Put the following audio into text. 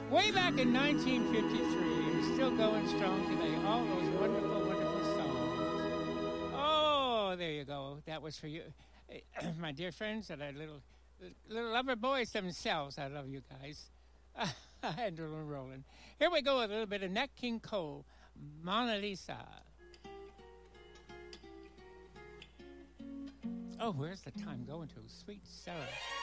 Way back in 1953, and still going strong today. All those wonderful, wonderful songs. Oh, there you go. That was for you. My dear friends that are little lover boys themselves. I love you guys. And rolling. Here we go with a little bit of Nat King Cole, Mona Lisa. Oh, where's the time going to? Sweet Sarah.